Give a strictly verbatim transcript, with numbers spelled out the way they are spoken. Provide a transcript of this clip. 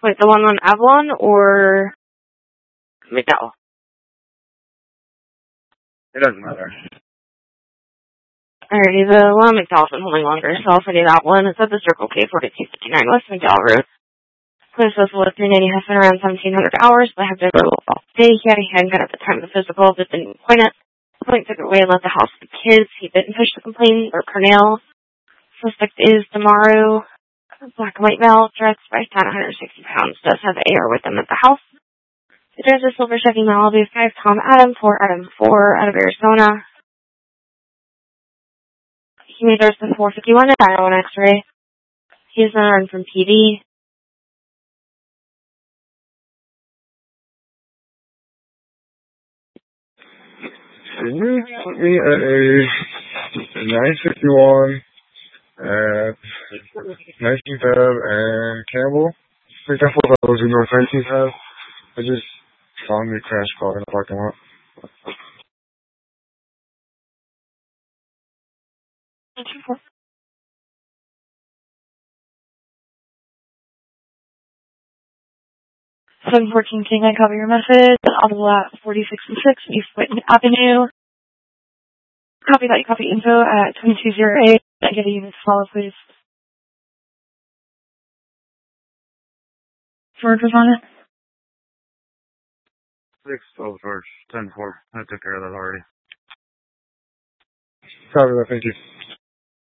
Wait, the one on Avalon or McDowell? It doesn't matter. Alrighty, the one on McDowell's been holding longer, so I'll send you that one. It's at the Circle K, forty-two fifty-nine West McDowell Road. Claims total of three ninety has been around seventeen hundred hours, but I have to go off today. He had a handgun at the time of the physical, but didn't point it. The point took it away and left the house with the kids. He didn't push the complaint or Cornell. Suspect is Damaru. Black and white male, dressed by one hundred sixty pounds, does have A R with him at the house. He drives a silver Chevy Malibu five Tom Adam, four Adam four out of Arizona. He made ours the four fifty-one at Iowa X-ray. He is on a run from P D. Can you put me at a nine fifty-one at nineteenth Ave and Campbell? I think that's what I was in North nineteenth Ave. I just found me a crash car in the parking lot. seven fourteen King, I copy your message. Audible at forty-six and six East Whitney Avenue. Copy that. You copy info at twenty-two oh eight. I get a unit to follow, please. George was on it. six twelve George, ten four. I took care of that already. Copy that, thank you.